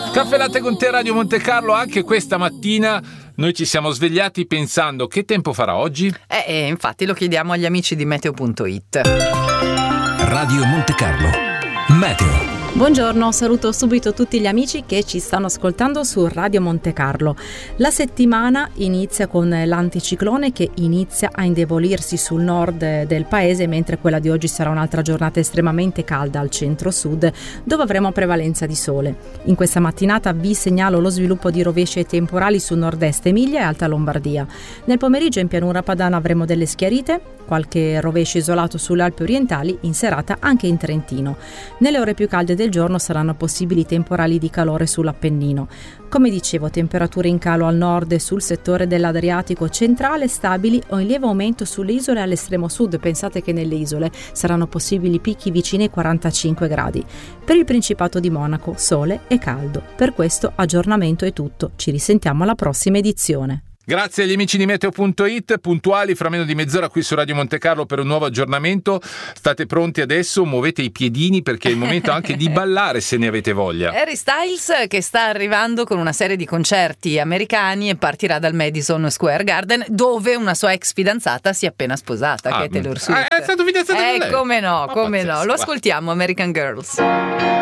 Caffè Latte con te, Radio Monte Carlo. Anche questa mattina noi ci siamo svegliati pensando che tempo farà oggi? Infatti lo chiediamo agli amici di Meteo.it. Radio Monte Carlo Meteo. Buongiorno, saluto subito tutti gli amici che ci stanno ascoltando su Radio Monte Carlo. La settimana inizia con l'anticiclone che inizia a indebolirsi sul nord del paese, mentre quella di oggi sarà un'altra giornata estremamente calda al centro-sud, dove avremo prevalenza di sole. In questa mattinata vi segnalo lo sviluppo di rovesci e temporali su nord-est Emilia e Alta Lombardia. Nel pomeriggio in pianura padana avremo delle schiarite, qualche rovescio isolato sulle Alpi orientali, in serata anche in Trentino. Nelle ore più calde del giorno saranno possibili temporali di calore sull'Appennino. Come dicevo, temperature in calo al nord e sul settore dell'Adriatico centrale stabili o in lieve aumento sulle isole all'estremo sud. Pensate che nelle isole saranno possibili picchi vicini ai 45 gradi. Per il Principato di Monaco, sole e caldo. Per questo aggiornamento è tutto. Ci risentiamo alla prossima edizione. Grazie agli amici di Meteo.it, puntuali fra meno di mezz'ora qui su Radio Monte Carlo per un nuovo aggiornamento. State pronti adesso, muovete i piedini perché è il momento anche di ballare se ne avete voglia. Harry Styles che sta arrivando con una serie di concerti americani e partirà dal Madison Square Garden, dove una sua ex fidanzata si è appena sposata, che è Taylor Swift. È stato fidanzato con lei? Come no, Ma come pazzesco, no. Lo ascoltiamo, American Girls.